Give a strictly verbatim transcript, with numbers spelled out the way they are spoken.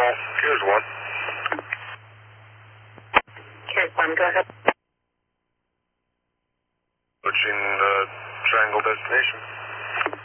call. Here's one. Here's one, go ahead. Approaching the triangle destination.